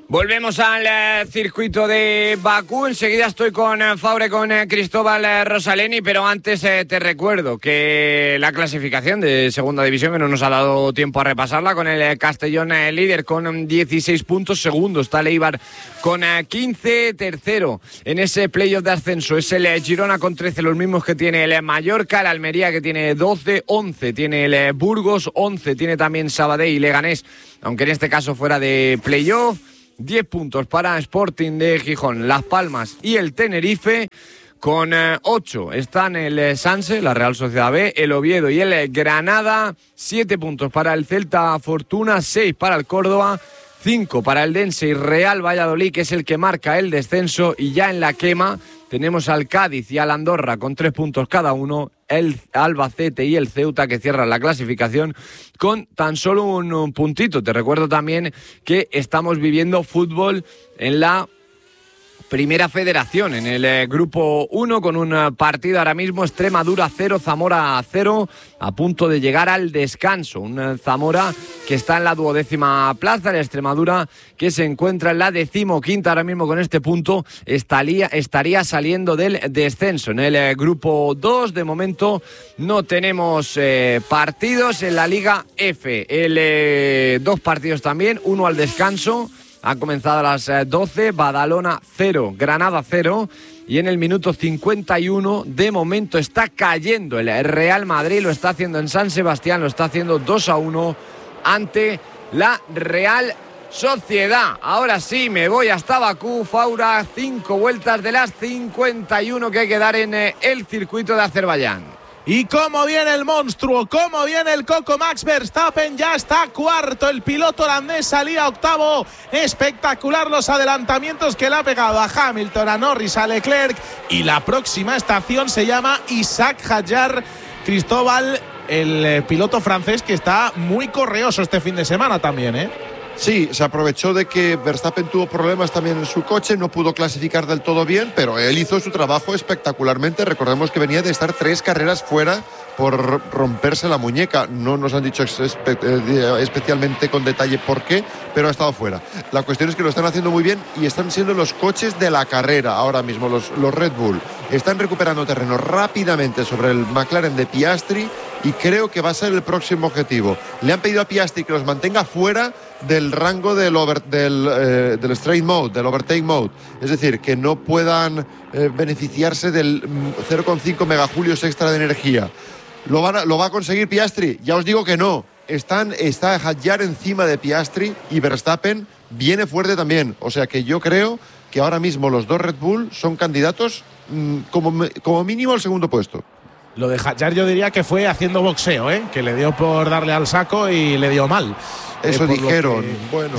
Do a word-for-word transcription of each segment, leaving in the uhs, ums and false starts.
Volvemos al eh, circuito de Bakú. Enseguida estoy con eh, Faure, con eh, Cristóbal eh, Rosaleni, pero antes eh, te recuerdo que la clasificación de segunda división, que no nos ha dado tiempo a repasarla, con el eh, Castellón eh, líder con dieciséis puntos, segundo está el Eibar con eh, quince, tercero en ese playoff de ascenso es el eh, Girona con trece, los mismos que tiene el eh, Mallorca, el Almería que tiene doce, once tiene el eh, Burgos, once tiene también Sabadell y Leganés, aunque en este caso fuera de playoff. diez puntos para Sporting de Gijón, Las Palmas y el Tenerife. Con eh, ocho están el eh, Sanse, la Real Sociedad B, el Oviedo y el eh, Granada. siete puntos para el Celta Fortuna, seis para el Córdoba, cinco para el Dense y Real Valladolid, que es el que marca el descenso. Y ya en la quema tenemos al Cádiz y al Andorra con tres puntos cada uno, el Albacete y el Ceuta, que cierran la clasificación con tan solo un, un puntito. Te recuerdo también que estamos viviendo fútbol en la Primera Federación, en el eh, grupo uno, con un uh, partido ahora mismo, Extremadura cero, Zamora cero, a punto de llegar al descanso. Un uh, Zamora que está en la duodécima plaza, el Extremadura que se encuentra en la decimoquinta ahora mismo con este punto, estaría, estaría saliendo del descenso. En el eh, grupo dos, de momento, no tenemos eh, partidos en la Liga F. El, eh, dos partidos también, uno al descanso. Ha comenzado a las doce, Badalona cero, Granada cero, y en el minuto cincuenta y uno de momento está cayendo el Real Madrid, lo está haciendo en San Sebastián, lo está haciendo dos a uno ante la Real Sociedad. Ahora sí, me voy hasta Bakú, Faura, cinco vueltas de las cincuenta y uno que hay que dar en el circuito de Azerbaiyán. Y cómo viene el monstruo, cómo viene el Coco. Max Verstappen ya está cuarto, el piloto holandés salía octavo. Espectacular los adelantamientos que le ha pegado a Hamilton, a Norris, a Leclerc. Y la próxima estación se llama Isaac Hadjar. Cristóbal, el piloto francés que está muy correoso este fin de semana también, ¿eh? Sí, se aprovechó de que Verstappen tuvo problemas también en su coche, no pudo clasificar del todo bien, pero él hizo su trabajo espectacularmente. Recordemos que venía de estar tres carreras fuera por romperse la muñeca. No nos han dicho espe- especialmente con detalle por qué, pero ha estado fuera. La cuestión es que lo están haciendo muy bien y están siendo los coches de la carrera ahora mismo, los, los Red Bull. Están recuperando terreno rápidamente sobre el McLaren de Piastri y creo que va a ser el próximo objetivo. Le han pedido a Piastri que los mantenga fuera del rango del, over, del, eh, del straight mode, del overtake mode, es decir, que no puedan eh, beneficiarse del cero coma cinco megajulios extra de energía. ¿Lo, van a, ¿Lo va a conseguir Piastri? Ya os digo que no. Están, está Hadjar encima de Piastri y Verstappen viene fuerte también, o sea que yo creo que ahora mismo los dos Red Bull son candidatos mmm, como, como mínimo al segundo puesto. Lo de Hadjar yo diría que fue haciendo boxeo, ¿eh? Que le dio por darle al saco y le dio mal. Eso eh, dijeron, que... bueno.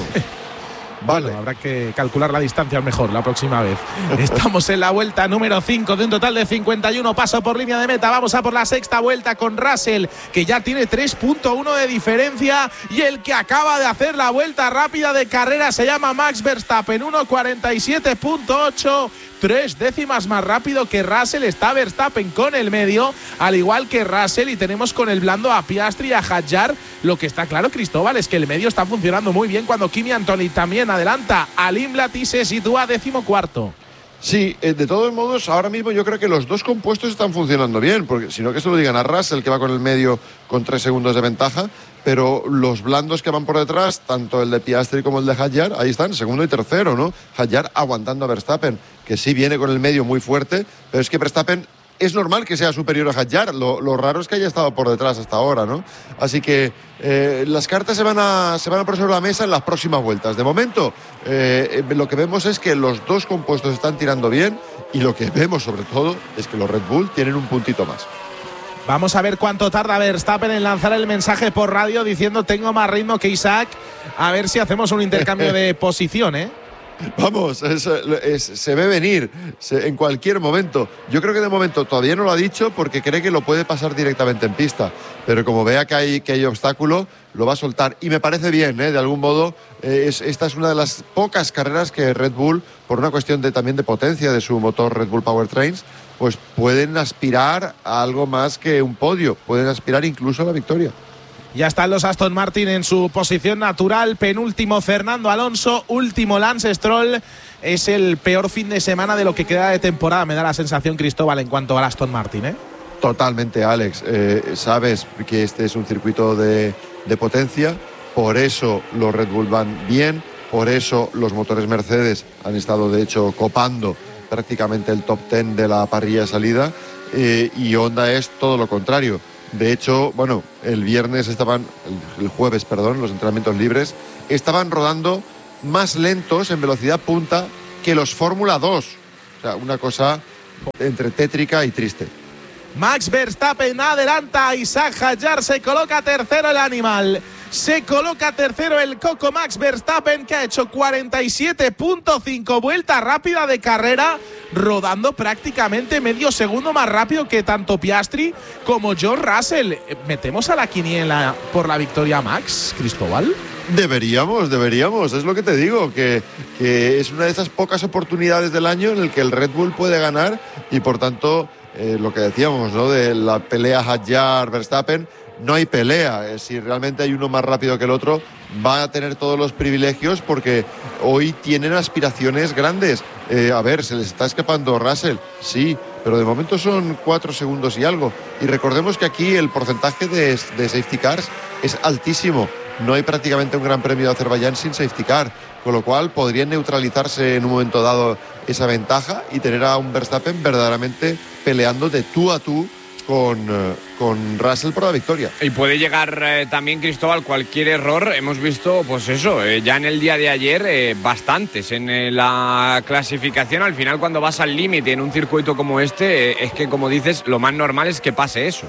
Vale. Bueno, habrá que calcular la distancia mejor la próxima vez. Estamos en la vuelta número cinco de un total de cincuenta y uno. Paso por línea de meta. Vamos a por la sexta vuelta con Russell, que ya tiene tres punto uno de diferencia. Y el que acaba de hacer la vuelta rápida de carrera se llama Max Verstappen. uno cuarenta y siete punto ocho. Tres décimas más rápido que Russell está Verstappen con el medio, al igual que Russell, y tenemos con el blando a Piastri y a Hadjar. Lo que está claro, Cristóbal, es que el medio está funcionando muy bien cuando Kimi Antonelli también adelanta. Alim Lati se sitúa decimocuarto. Sí, eh, de todos modos, ahora mismo yo creo que los dos compuestos están funcionando bien, porque si no que se lo digan a Russell, que va con el medio con tres segundos de ventaja, pero los blandos que van por detrás, tanto el de Piastri como el de Hadjar, ahí están, segundo y tercero, ¿no? Hadjar aguantando a Verstappen, que sí viene con el medio muy fuerte, pero es que Verstappen es normal que sea superior a Hadjar, lo, lo raro es que haya estado por detrás hasta ahora, ¿no? Así que eh, las cartas se van, a, se van a poner sobre la mesa en las próximas vueltas. De momento, eh, lo que vemos es que los dos compuestos están tirando bien y lo que vemos sobre todo es que los Red Bull tienen un puntito más. Vamos a ver cuánto tarda Verstappen en lanzar el mensaje por radio diciendo tengo más ritmo que Isaac, a ver si hacemos un intercambio de posición, ¿eh? Vamos, es, es, se ve venir se, en cualquier momento. Yo creo que de momento todavía no lo ha dicho porque cree que lo puede pasar directamente en pista. Pero como vea que hay, que hay obstáculo, lo va a soltar. Y me parece bien, ¿eh? De algún modo, eh, es, esta es una de las pocas carreras que Red Bull, por una cuestión de, también de potencia de su motor Red Bull Powertrains, pues pueden aspirar a algo más que un podio. Pueden aspirar incluso a la victoria. Ya están los Aston Martin en su posición natural. Penúltimo Fernando Alonso, último Lance Stroll. Es el peor fin de semana de lo que queda de temporada, me da la sensación, Cristóbal, en cuanto al Aston Martin, ¿eh? Totalmente, Alex. Eh, sabes que este es un circuito de, de potencia, por eso los Red Bull van bien, por eso los motores Mercedes han estado, de hecho, copando prácticamente el top diez de la parrilla de salida, eh, y Honda es todo lo contrario. De hecho, bueno, el viernes estaban, el, el jueves, perdón, los entrenamientos libres, estaban rodando más lentos en velocidad punta que los Fórmula dos. O sea, una cosa entre tétrica y triste. Max Verstappen adelanta a Isaac Hadjar, se coloca tercero el Animal. Se coloca tercero el Coco Max Verstappen, que ha hecho cuarenta y siete punto cinco vuelta rápida de carrera, rodando prácticamente medio segundo más rápido que tanto Piastri como George Russell. ¿Metemos a la quiniela por la victoria Max, Cristóbal? Deberíamos, deberíamos, es lo que te digo, que, que es una de esas pocas oportunidades del año en el que el Red Bull puede ganar y por tanto, eh, lo que decíamos, ¿no?, de la pelea Hadjar-Verstappen, no hay pelea. Si realmente hay uno más rápido que el otro, va a tener todos los privilegios porque hoy tienen aspiraciones grandes. Eh, a ver, se les está escapando Russell, sí, pero de momento son cuatro segundos y algo. Y recordemos que aquí el porcentaje de, de safety cars es altísimo. No hay prácticamente un gran premio de Azerbaiyán sin safety car, con lo cual podría neutralizarse en un momento dado esa ventaja y tener a un Verstappen verdaderamente peleando de tú a tú con, con Russell por la victoria. Y puede llegar eh, también, Cristóbal, cualquier error. Hemos visto, pues eso, eh, ya en el día de ayer, eh, bastantes en eh, la clasificación. Al final, cuando vas al límite en un circuito como este, eh, es que, como dices, lo más normal es que pase eso.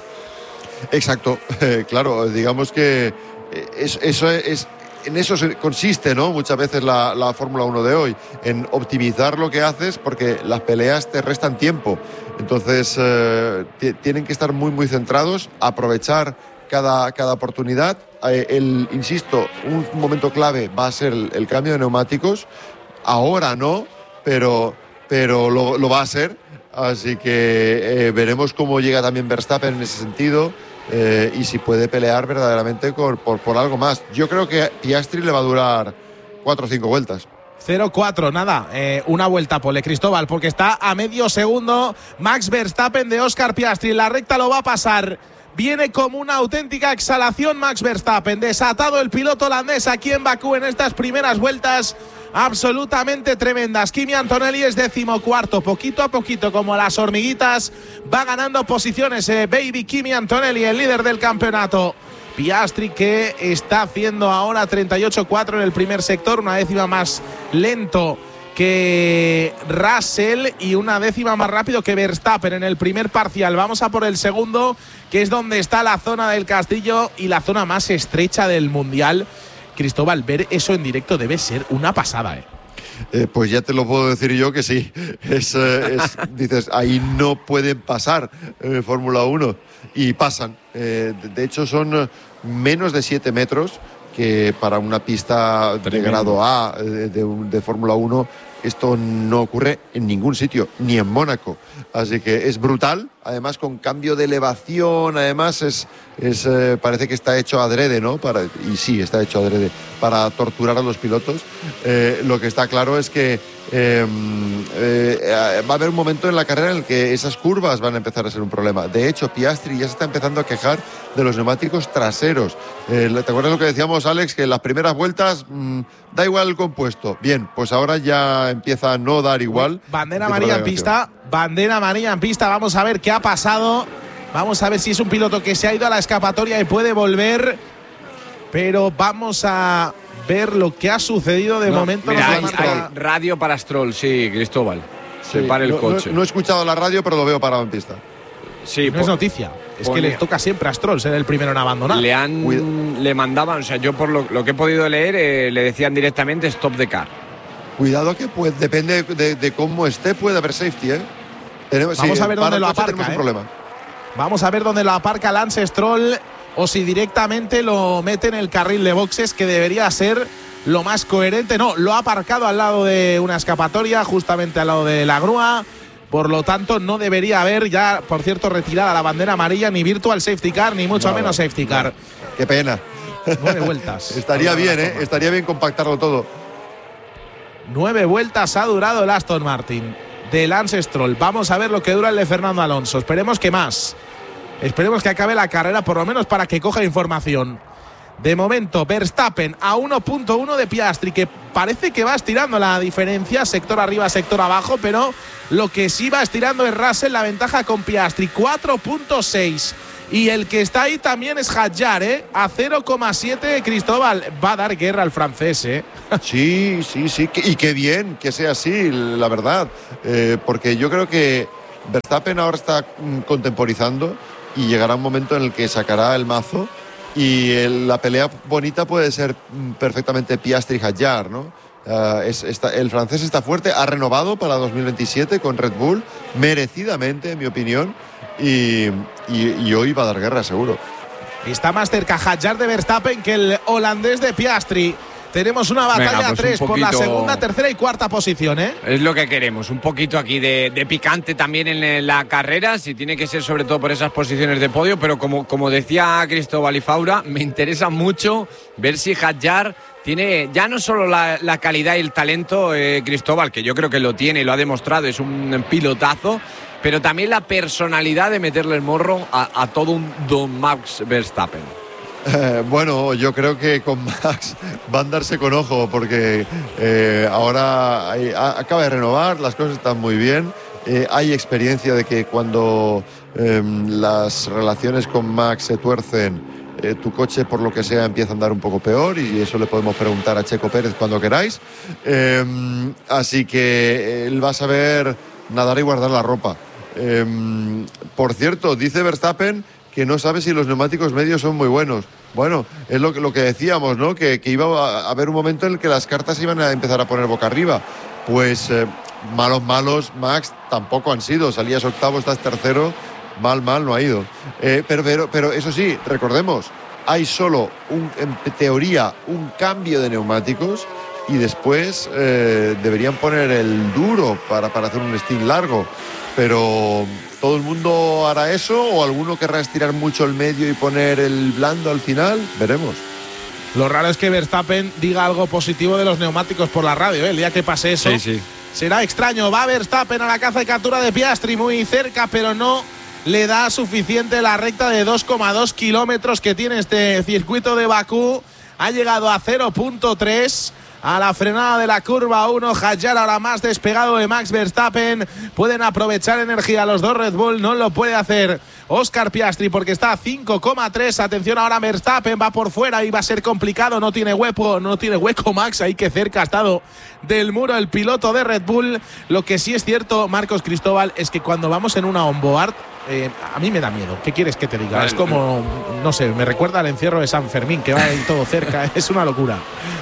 Exacto, eh, claro, digamos que es, eso es... En eso consiste, ¿no?, muchas veces la, la Fórmula uno de hoy, en optimizar lo que haces porque las peleas te restan tiempo. Entonces, eh, tienen que estar muy, muy centrados, aprovechar cada, cada oportunidad. Eh, el, insisto, un momento clave va a ser el, el cambio de neumáticos. Ahora no, pero, pero lo, lo va a ser. Así que eh, veremos cómo llega también Verstappen en ese sentido. Eh, y si puede pelear verdaderamente por, por, por algo más. Yo creo que Piastri le va a durar cuatro o cinco vueltas. cero cuatro, nada, eh, una vuelta, pole, Cristóbal, porque está a medio segundo Max Verstappen de Oscar Piastri. La recta lo va a pasar. Viene como una auténtica exhalación Max Verstappen. Desatado el piloto holandés aquí en Bakú en estas primeras vueltas absolutamente tremendas. Kimi Antonelli es decimocuarto, poquito a poquito, como las hormiguitas, va ganando posiciones. Eh, baby Kimi Antonelli, el líder del campeonato. Piastri, que está haciendo ahora treinta y ocho cuatro en el primer sector, una décima más lento que Russell y una décima más rápido que Verstappen en el primer parcial. Vamos a por el segundo, que es donde está la zona del castillo y la zona más estrecha del mundial. Cristóbal, ver eso en directo debe ser una pasada, ¿eh? Eh, pues ya te lo puedo decir yo que sí. Es, eh, es, dices, ahí no pueden pasar en eh, Fórmula uno y pasan. Eh, de, de hecho, son menos de siete metros, que para una pista Tremendo. de grado A de, de, de Fórmula uno esto no ocurre en ningún sitio, ni en Mónaco. Así que es brutal, además con cambio de elevación, además es, es eh, parece que está hecho adrede, ¿no? Para, y sí, está hecho adrede, para torturar a los pilotos. Eh, lo que está claro es que eh, eh, va a haber un momento en la carrera en el que esas curvas van a empezar a ser un problema. De hecho, Piastri ya se está empezando a quejar de los neumáticos traseros. Eh, ¿Te acuerdas lo que decíamos, Alex? Que en las primeras vueltas mmm, da igual el compuesto. Bien, pues ahora ya empieza a no dar igual. Bandera amarilla en pista, bandera amarilla en pista. Vamos a ver qué ha pasado. Vamos a ver si es un piloto que se ha ido a la escapatoria y puede volver. Pero vamos a ver lo que ha sucedido de no, momento. Mira, hay, hay radio para Stroll, sí, Cristóbal. Sí, se para el no, coche. No, no he escuchado la radio, pero lo veo parado en pista. Sí, no por, es noticia. Es que le toca siempre a Stroll ser el primero en abandonar. Le han, Cuida. le mandaban, o sea, yo por lo, lo que he podido leer, eh, le decían directamente stop the car. Cuidado que pues, depende de, de cómo esté, puede haber safety, ¿eh? Tenemos, Vamos sí, a ver dónde lo aparca. ¿eh? Un problema. Vamos a ver dónde lo aparca Lance Stroll o si directamente lo mete en el carril de boxes, que debería ser lo más coherente. No, lo ha aparcado al lado de una escapatoria, justamente al lado de la grúa. por lo tanto no debería haber ya, por cierto, retirada la bandera amarilla, ni virtual safety car, ni mucho no, menos safety car. No. Qué pena. Nueve vueltas. Estaría bien, ¿eh? Estaría bien compactarlo todo. Nueve vueltas ha durado el Aston Martin de Lance Stroll. Vamos a ver lo que dura el de Fernando Alonso. Esperemos que más. Esperemos que acabe la carrera, por lo menos para que coja información. De momento, Verstappen a uno punto uno de Piastri, que parece que va estirando la diferencia, sector arriba, sector abajo, pero lo que sí va estirando es Russell, la ventaja con Piastri, cuatro punto seis. Y el que está ahí también es Hadjar, ¿eh? A cero coma siete, Cristóbal. Va a dar guerra al francés, ¿eh? Sí, sí, sí. Y qué bien que sea así, la verdad. Eh, porque yo creo que Verstappen ahora está contemporizando y llegará un momento en el que sacará el mazo y el, la pelea bonita puede ser perfectamente Piastri-Hadjar, ¿no? Uh, es, está, el francés está fuerte, ha renovado para dos mil veintisiete con Red Bull, merecidamente, en mi opinión, y, y, y hoy va a dar guerra, seguro. Está más cerca Hadjar de Verstappen que el holandés de Piastri. Tenemos una batalla a tres por la segunda, tercera y cuarta posición, ¿eh? Es lo que queremos, un poquito aquí de, de picante también en la carrera, si tiene que ser sobre todo por esas posiciones de podio, pero como, como decía Cristóbal y Faura, me interesa mucho ver si Hadjar tiene ya no solo la, la calidad y el talento, eh, Cristóbal, que yo creo que lo tiene y lo ha demostrado, es un pilotazo, pero también la personalidad de meterle el morro a, a todo un Don Max Verstappen. Eh, bueno, yo creo que con Max va a andarse con ojo porque eh, ahora hay, a, acaba de renovar, las cosas están muy bien. Eh, hay experiencia de que cuando eh, las relaciones con Max se tuercen, eh, tu coche por lo que sea empieza a andar un poco peor, y eso le podemos preguntar a Checo Pérez cuando queráis. Eh, así que él va a saber nadar y guardar la ropa. Eh, por cierto, dice Verstappen que no sabe si los neumáticos medios son muy buenos. Bueno, es lo que, lo que decíamos, ¿no? Que, que iba a haber un momento en el que las cartas iban a empezar a poner boca arriba. Pues eh, malos, malos, Max, tampoco han sido. Salías octavo, estás tercero, mal, mal, no ha ido. Eh, pero, pero, pero eso sí, recordemos, hay solo, un, en teoría, un cambio de neumáticos y después eh, deberían poner el duro para, para hacer un stint largo. Pero ¿todo el mundo hará eso o alguno querrá estirar mucho el medio y poner el blando al final? Veremos. Lo raro es que Verstappen diga algo positivo de los neumáticos por la radio, ¿eh? El día que pase eso, sí, sí. será extraño. Va Verstappen a la caza y captura de Piastri, muy cerca, pero no le da suficiente la recta de dos coma dos kilómetros que tiene este circuito de Bakú. Ha llegado a cero punto tres. A la frenada de la curva uno, Hadjar ahora más despegado de Max Verstappen. Pueden aprovechar energía los dos Red Bull, no lo puede hacer Oscar Piastri porque está a cinco coma tres. Atención ahora, Verstappen va por fuera y va a ser complicado, no tiene hueco, no tiene hueco Max, ahí que cerca ha estado del muro el piloto de Red Bull. Lo que sí es cierto, Marcos, Cristóbal, es que cuando vamos en una onboard, eh, a mí me da miedo. ¿Qué quieres que te diga? Vale. Es como, no sé, me recuerda al encierro de San Fermín, que va ahí todo cerca, es una locura.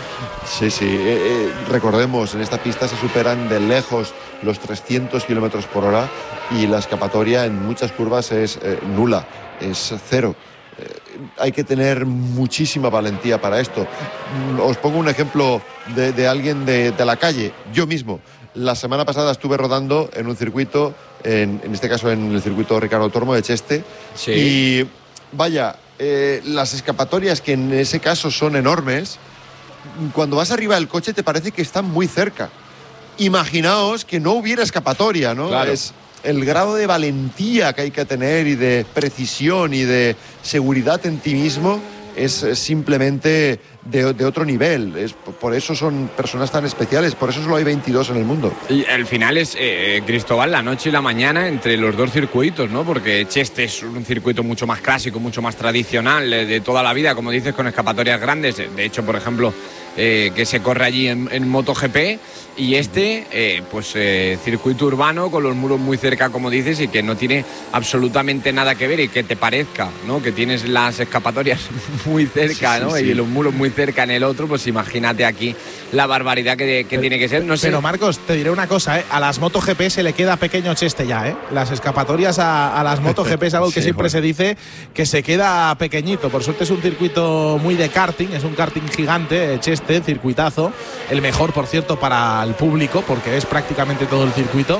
Sí, sí, eh, eh, recordemos, en esta pista se superan de lejos los trescientos kilómetros por hora y la escapatoria en muchas curvas es eh, nula, es cero. Eh, hay que tener muchísima valentía para esto. Os pongo un ejemplo de, de alguien de, de la calle, yo mismo. La semana pasada estuve rodando en un circuito, en, en este caso en el circuito Ricardo Tormo de Cheste, sí. Y vaya, eh, las escapatorias que en ese caso son enormes, cuando vas arriba del coche te parece que están muy cerca. Imaginaos que no hubiera escapatoria, ¿no? Claro. Es el grado de valentía que hay que tener y de precisión y de seguridad en ti mismo es simplemente de, de otro nivel. Es, por eso son personas tan especiales, por eso solo hay veintidós en el mundo. Y al final es, eh, Cristóbal, la noche y la mañana entre los dos circuitos, ¿no? Porque Cheste es un circuito mucho más clásico, mucho más tradicional, eh, de toda la vida, como dices, con escapatorias grandes. De hecho, por ejemplo, eh, que se corre allí en, en MotoGP. Y este, eh, pues eh, circuito urbano con los muros muy cerca, como dices, y que no tiene absolutamente nada que ver y que te parezca, ¿no? Que tienes las escapatorias muy cerca, sí, sí, ¿no? Sí. Y los muros muy cerca en el otro, pues imagínate aquí la barbaridad que, que pero, tiene que ser. No sé. Pero Marcos, te diré una cosa, ¿eh? A las MotoGP se le queda pequeño Cheste ya, ¿eh? Las escapatorias a, a las MotoGP es algo que sí, siempre bueno. se dice que se queda pequeñito. Por suerte es un circuito muy de karting, es un karting gigante, Cheste, circuitazo, el mejor, por cierto, para el público, porque es prácticamente todo el circuito.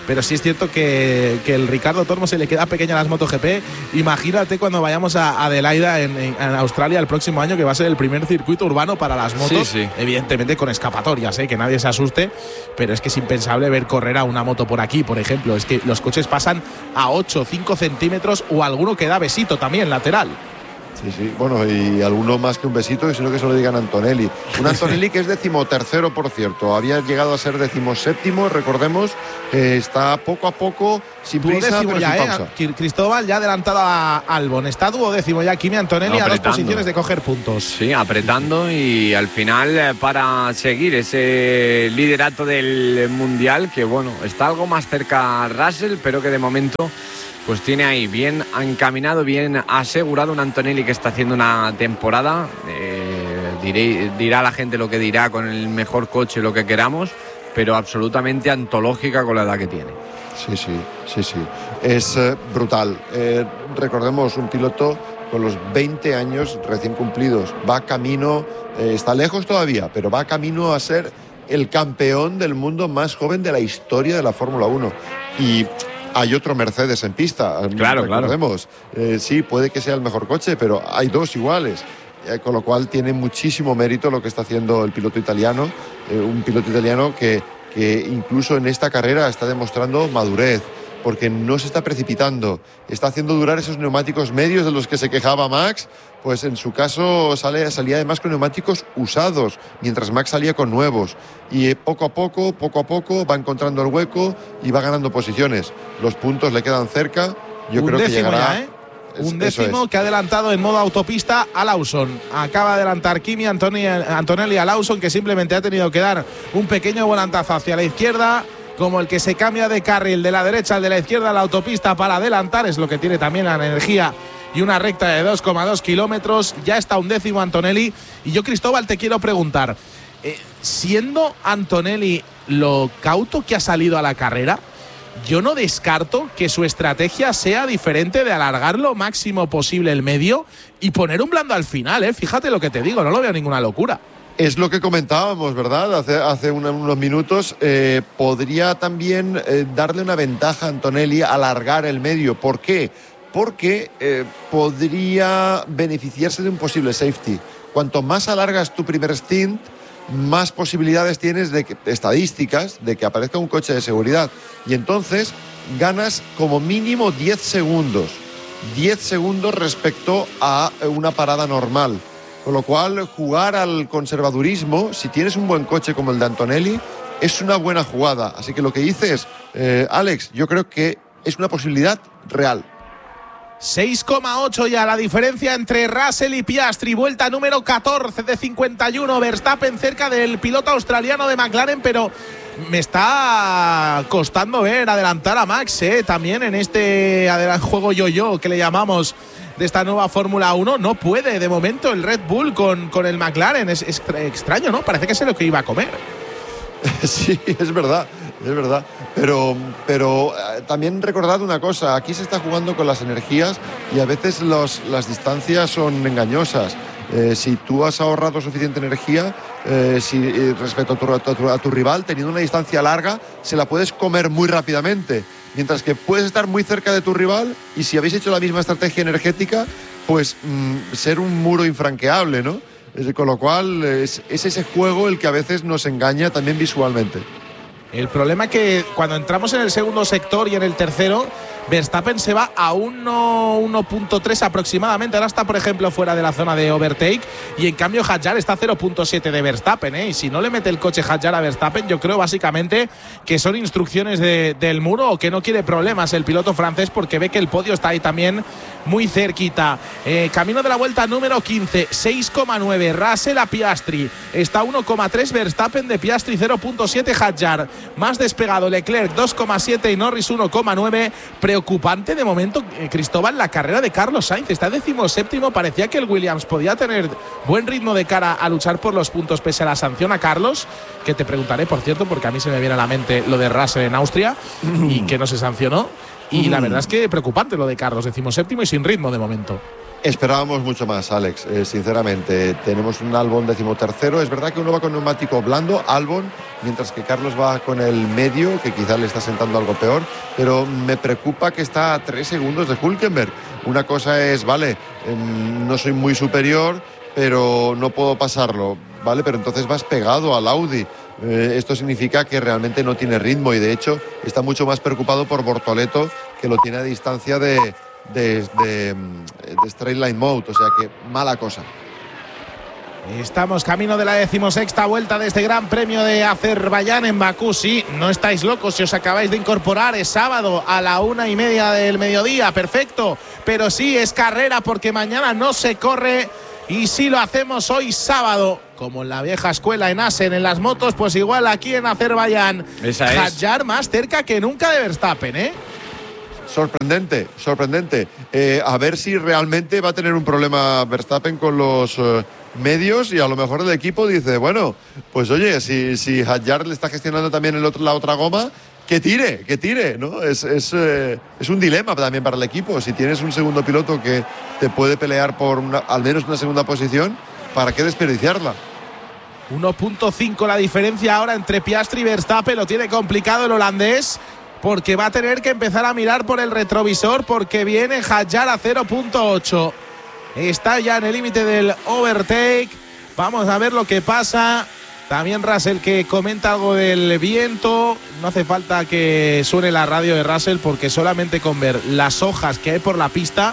pero sí es cierto que, que el Ricardo Tormo se le queda pequeña a las MotoGP. Imagínate cuando vayamos a Adelaida en, en, en Australia el próximo año, que va a ser el primer circuito urbano para las motos, sí, sí. evidentemente con escapatorias, ¿eh? Que nadie se asuste, pero es que es impensable ver correr a una moto por aquí, por ejemplo. Es que los coches pasan a ocho, cinco centímetros o alguno que da besito también lateral. Sí, sí, bueno, y alguno más que un besito, sino que se lo digan a Antonelli. Un Antonelli que es decimotercero, por cierto. Había llegado a ser decimoséptimo, recordemos. Eh, está poco a poco, sin prisa, pero ya, sin eh, pausa. Cristóbal ya adelantado a Albon. Está duodécimo ya Kimi Antonelli, no, a dos posiciones de coger puntos. Sí, apretando y al final para seguir ese liderato del Mundial, que bueno, está algo más cerca Russell, pero que de momento pues tiene ahí bien encaminado, bien asegurado un Antonelli que está haciendo una temporada, eh, diré, dirá la gente lo que dirá, con el mejor coche, lo que queramos, pero absolutamente antológica con la edad que tiene. Sí, sí, sí, sí. Es eh, brutal. Eh, recordemos, un piloto con los veinte años recién cumplidos. Va camino, eh, está lejos todavía, pero va camino a ser el campeón del mundo más joven de la historia de la Fórmula uno. Y hay otro Mercedes en pista, claro, recordemos. Claro. Eh, sí, puede que sea el mejor coche, pero hay dos iguales. Eh, con lo cual tiene muchísimo mérito lo que está haciendo el piloto italiano. Eh, un piloto italiano que, que incluso en esta carrera está demostrando madurez, porque no se está precipitando. Está haciendo durar esos neumáticos medios de los que se quejaba Max. Pues en su caso sale, salía además con neumáticos usados, mientras Max salía con nuevos. Y poco a poco, poco a poco va encontrando el hueco y va ganando posiciones. Los puntos le quedan cerca. Yo Un creo que llegará. Ya, ¿eh? Un décimo es. Que ha adelantado en modo autopista a Lawson. Acaba de adelantar Kimi Antonelli a Lawson, que simplemente ha tenido que dar un pequeño volantazo hacia la izquierda, como el que se cambia de carril de la derecha al de la izquierda a la autopista para adelantar. Es lo que tiene también la energía y una recta de dos coma dos kilómetros. Ya está un décimo Antonelli. Y yo, Cristóbal, te quiero preguntar, eh, siendo Antonelli lo cauto que ha salido a la carrera, yo no descarto que su estrategia sea diferente, de alargar lo máximo posible el medio y poner un blando al final, ¿eh? Fíjate lo que te digo, no lo veo ninguna locura. Es lo que comentábamos, ¿verdad? Hace, hace una, unos minutos. Eh, podría también eh, darle una ventaja a Antonelli alargar el medio. ¿Por qué? Porque eh, podría beneficiarse de un posible safety. Cuanto más alargas tu primer stint, más posibilidades tienes de que, estadísticas de que aparezca un coche de seguridad. Y entonces ganas como mínimo diez segundos. diez segundos respecto a una parada normal. Con lo cual, jugar al conservadurismo, si tienes un buen coche como el de Antonelli, es una buena jugada. Así que lo que dices, eh, Alex, yo creo que es una posibilidad real. seis coma ocho ya la diferencia entre Russell y Piastri. Vuelta número catorce de cincuenta y uno. Verstappen cerca del piloto australiano de McLaren, pero me está costando ver adelantar a Max, ¿eh? También en este juego yo-yo que le llamamos de esta nueva Fórmula uno. No puede de momento el Red Bull con, con el McLaren. Es, es extraño, ¿no? Parece que es lo que iba a comer. Sí, es verdad, es verdad. Pero, pero eh, también recordad una cosa, aquí se está jugando con las energías y a veces los, las distancias son engañosas. Eh, si tú has ahorrado suficiente energía, eh, si, eh, respecto a tu, a, tu, a tu rival, teniendo una distancia larga, se la puedes comer muy rápidamente. Mientras que puedes estar muy cerca de tu rival y si habéis hecho la misma estrategia energética, pues mmm, ser un muro infranqueable, ¿no? Con lo cual es, es ese juego el que a veces nos engaña también visualmente. El problema es que cuando entramos en el segundo sector y en el tercero, Verstappen se va a uno punto tres aproximadamente. Ahora está, por ejemplo, fuera de la zona de overtake. Y en cambio Hadjar está a cero punto siete de Verstappen, ¿eh? Y si no le mete el coche Hadjar a Verstappen, yo creo básicamente que son instrucciones de, del muro, o que no quiere problemas el piloto francés, porque ve que el podio está ahí también muy cerquita. Eh, camino de la vuelta número quince, seis coma nueve Russell a Piastri. Está uno coma tres Verstappen de Piastri, cero punto siete Hadjar. Más despegado Leclerc, dos coma siete y Norris uno coma nueve. Preocupante de momento, eh, Cristóbal, la carrera de Carlos Sainz. Está decimoséptimo. Parecía que el Williams podía tener buen ritmo de cara a luchar por los puntos pese a la sanción a Carlos, que te preguntaré, por cierto, porque a mí se me viene a la mente lo de Russell en Austria y que no se sancionó. Y la verdad es que preocupante lo de Carlos, decimoséptimo y sin ritmo de momento. Esperábamos mucho más, Alex, eh, sinceramente. Tenemos un Albon decimotercero. Es verdad que uno va con neumático blando, Albon, mientras que Carlos va con el medio, que quizá le está sentando algo peor, pero me preocupa que está a tres segundos de Hülkenberg. Una cosa es, vale, eh, no soy muy superior, pero no puedo pasarlo, ¿vale? Pero entonces vas pegado al Audi. Eh, esto significa que realmente no tiene ritmo y de hecho está mucho más preocupado por Bortoleto, que lo tiene a distancia de, de, de, de straight line mode, o sea que mala cosa. Estamos camino de la decimosexta vuelta de este Gran Premio de Azerbaiyán en Bakú. Sí, no estáis locos si os acabáis de incorporar. Es sábado a la una y media del mediodía, perfecto. Pero sí, es carrera porque mañana no se corre. Y si lo hacemos hoy sábado, como en la vieja escuela en Assen, en las motos, pues igual aquí en Azerbaiyán. Esa es. Hadjar más cerca que nunca de Verstappen, ¿eh? Sorprendente, sorprendente. Eh, a ver si realmente va a tener un problema Verstappen con los eh, medios y a lo mejor el equipo dice, bueno, pues oye, si, si Hadjar le está gestionando también el otro, la otra goma, que tire, que tire, ¿no? Es, es, eh, es un dilema también para el equipo. Si tienes un segundo piloto que te puede pelear por una, al menos una segunda posición, ¿para qué desperdiciarla? uno punto cinco la diferencia ahora entre Piastri y Verstappen. Lo tiene complicado el holandés porque va a tener que empezar a mirar por el retrovisor porque viene Hadjar a cero punto ocho. Está ya en el límite del overtake. Vamos a ver lo que pasa. También Russell, que comenta algo del viento. No hace falta que suene la radio de Russell porque solamente con ver las hojas que hay por la pista,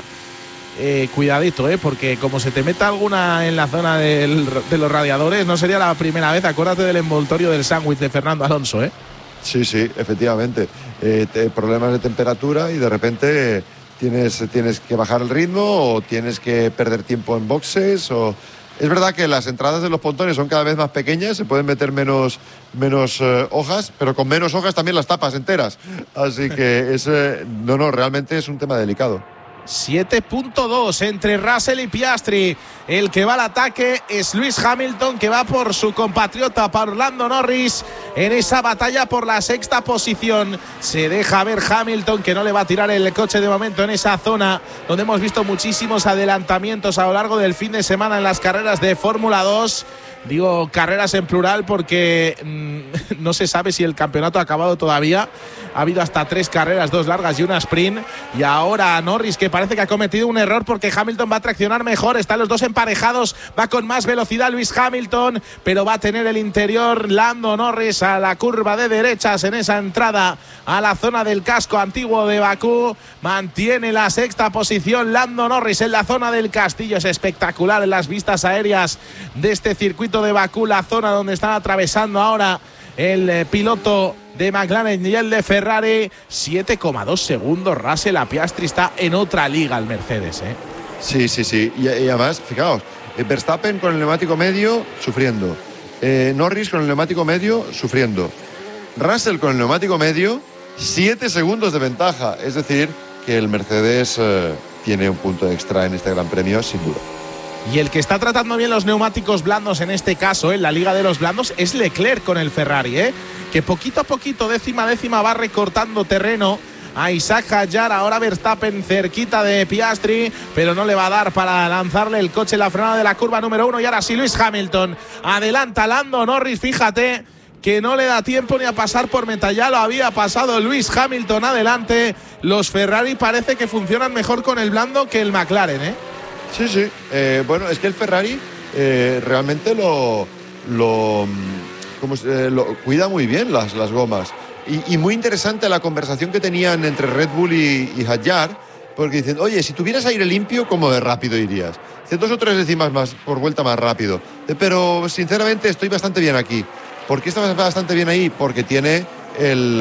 eh, cuidadito, eh, porque como se te meta alguna en la zona del, de los radiadores, no sería la primera vez. Acuérdate del envoltorio del sándwich de Fernando Alonso, ¿eh? Sí, sí, efectivamente. Eh, te, problemas de temperatura y de repente tienes, tienes que bajar el ritmo o tienes que perder tiempo en boxes o... Es verdad que las entradas de los pontones son cada vez más pequeñas, se pueden meter menos, menos eh, hojas, pero con menos hojas también las tapas enteras. Así que es, eh, no, no, realmente es un tema delicado. siete punto dos entre Russell y Piastri. El que va al ataque es Lewis Hamilton, que va por su compatriota, por Lando Norris, en esa batalla por la sexta posición. Se deja ver Hamilton, que no le va a tirar el coche de momento en esa zona donde hemos visto muchísimos adelantamientos a lo largo del fin de semana en las carreras de Fórmula dos. Digo carreras en plural porque mmm, no se sabe si el campeonato ha acabado todavía. Ha habido hasta tres carreras, dos largas y una sprint. Y ahora Norris, que parece que ha cometido un error porque Hamilton va a traccionar mejor. Están los dos emparejados. Va con más velocidad Lewis Hamilton, pero va a tener el interior Lando Norris a la curva de derechas en esa entrada a la zona del casco antiguo de Bakú. Mantiene la sexta posición Lando Norris en la zona del castillo. Es espectacular en las vistas aéreas de este circuito de Bakú, la zona donde están atravesando ahora el eh, piloto de McLaren y el de Ferrari. siete coma dos segundos Russell a Piastri. Está en otra liga el Mercedes, ¿eh? Sí, sí, sí. Y, y además, fijaos, Verstappen con el neumático medio sufriendo, eh, Norris con el neumático medio sufriendo, Russell con el neumático medio, siete segundos de ventaja. Es decir, que el Mercedes eh, tiene un punto extra en este Gran Premio, sin duda. Y el que está tratando bien los neumáticos blandos en este caso, en la Liga de los Blandos, es Leclerc con el Ferrari, ¿eh? Que poquito a poquito, décima a décima, va recortando terreno a Isaac Hadjar. Ahora Verstappen cerquita de Piastri, pero no le va a dar para lanzarle el coche en la frenada de la curva número uno. Y ahora sí, Lewis Hamilton adelanta Lando Norris. Fíjate que no le da tiempo ni a pasar por meta. Ya lo había pasado Lewis Hamilton adelante. Los Ferrari parece que funcionan mejor con el blando que el McLaren, ¿eh? Sí, sí. Eh, bueno, es que el Ferrari eh, realmente lo, lo, como, eh, lo cuida muy bien las, las gomas. Y, y muy interesante la conversación que tenían entre Red Bull y, y Hadjar, porque dicen, oye, si tuvieras aire limpio, ¿cómo de rápido irías? Dice, dos o tres décimas más por vuelta más rápido. Pero sinceramente estoy bastante bien aquí. ¿Por qué está bastante bien ahí? Porque tiene el,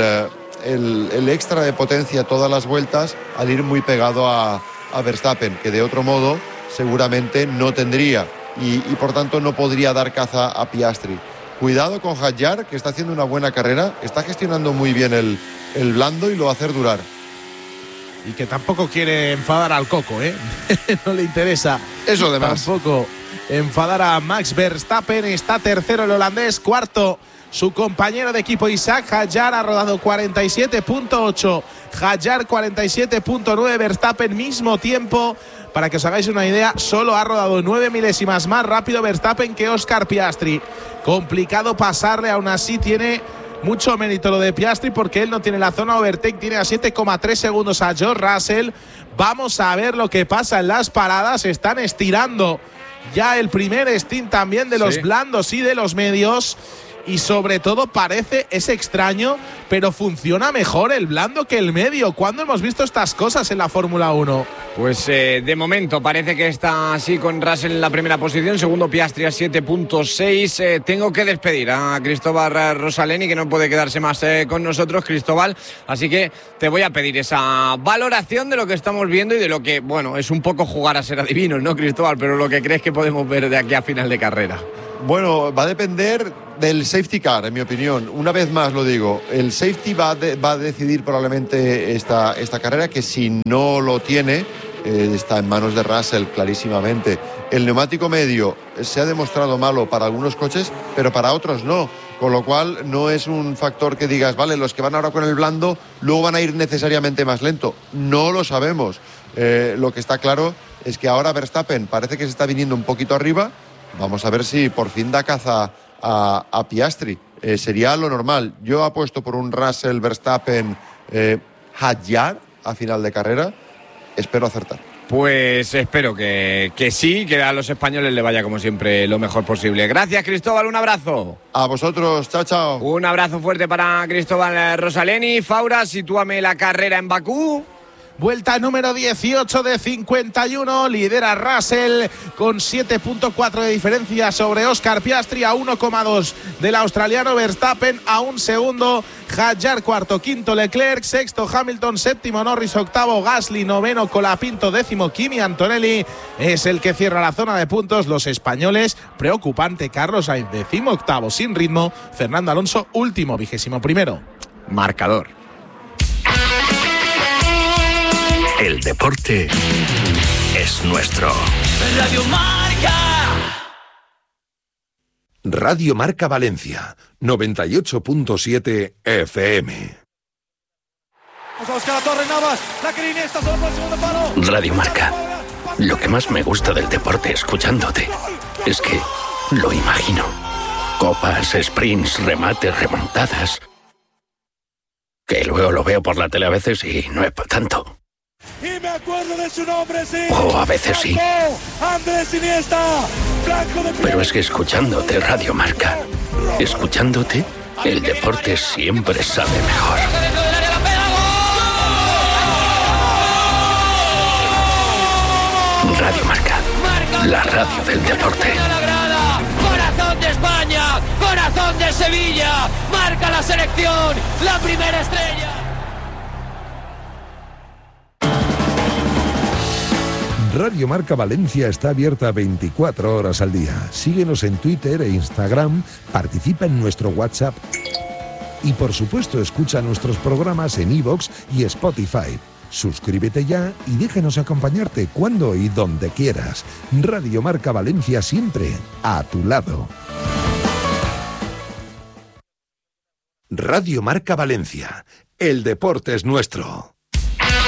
el, el extra de potencia todas las vueltas al ir muy pegado a, a Verstappen, que de otro modo seguramente no tendría y, y por tanto no podría dar caza a Piastri. Cuidado con Hadjar, que está haciendo una buena carrera, está gestionando muy bien el, el blando y lo va a hacer durar. Y que tampoco quiere enfadar al Coco, ¿eh? No le interesa. Eso además. Tampoco enfadar a Max Verstappen. Está tercero el holandés, cuarto su compañero de equipo Isaac Hadjar. Ha rodado cuarenta y siete punto ocho, Hadjar cuarenta y siete punto nueve, Verstappen mismo tiempo. Para que os hagáis una idea, solo ha rodado nueve milésimas más rápido Verstappen que Oscar Piastri. Complicado pasarle, aún así tiene mucho mérito lo de Piastri porque él no tiene la zona overtake, tiene a siete coma tres segundos a George Russell. Vamos a ver lo que pasa en las paradas, están estirando ya el primer stint también de los sí. blandos y de los medios. Y sobre todo parece, es extraño, pero funciona mejor el blando que el medio. ¿Cuándo hemos visto estas cosas en la Fórmula uno? Pues eh, de momento parece que está así con Russell en la primera posición, segundo Piastri a siete punto seis. Eh, tengo que despedir a Cristóbal Rosaleni, que no puede quedarse más eh, con nosotros, Cristóbal. Así que te voy a pedir esa valoración de lo que estamos viendo y de lo que, bueno, es un poco jugar a ser adivinos, ¿no, Cristóbal? Pero lo que crees que podemos ver de aquí a final de carrera. Bueno, va a depender del safety car, en mi opinión. Una vez más lo digo, el safety va a, de, va a decidir probablemente esta, esta carrera, que si no lo tiene, eh, está en manos de Russell clarísimamente. El neumático medio se ha demostrado malo para algunos coches, pero para otros no. Con lo cual no es un factor que digas, vale, los que van ahora con el blando luego van a ir necesariamente más lento. No lo sabemos. Eh, lo que está claro es que ahora Verstappen parece que se está viniendo un poquito arriba. Vamos a ver si por fin da caza a, a Piastri. Eh, sería lo normal. Yo apuesto por un Russell Verstappen eh, Hadjar a final de carrera. Espero acertar. Pues espero que, que sí, que a los españoles le vaya como siempre lo mejor posible. Gracias, Cristóbal, un abrazo. A vosotros, chao, chao. Un abrazo fuerte para Cristóbal Rosaleni. Faura, sitúame la carrera en Bakú. Vuelta número dieciocho de cincuenta y uno, lidera Russell con siete punto cuatro de diferencia sobre Oscar Piastri, a uno coma dos del australiano Verstappen, a un segundo Hadjar, cuarto, quinto Leclerc, sexto Hamilton, séptimo Norris, octavo Gasly, noveno Colapinto, décimo Kimi Antonelli es el que cierra la zona de puntos. Los españoles, preocupante Carlos Sainz, décimo octavo sin ritmo, Fernando Alonso último, vigésimo primero. Marcador. El deporte es nuestro. Radio Marca. Radio Marca Valencia, noventa y ocho punto siete F M. Radio Marca. Lo que más me gusta del deporte escuchándote es que lo imagino. Copas, sprints, remates, remontadas. Que luego lo veo por la tele a veces y no es para tanto. Y me acuerdo de su nombre, sí. O a veces sí. Andrés Iniesta, blanco de piel. Pero es que escuchándote Radio Marca, escuchándote, el deporte siempre sabe mejor. Radio Marca, la radio del deporte. Corazón de España, corazón de Sevilla, marca la selección, la primera estrella. Radio Marca Valencia está abierta veinticuatro horas al día. Síguenos en Twitter e Instagram, participa en nuestro WhatsApp y por supuesto escucha nuestros programas en iVoox y Spotify. Suscríbete ya y déjanos acompañarte cuando y donde quieras. Radio Marca Valencia, siempre a tu lado. Radio Marca Valencia, el deporte es nuestro.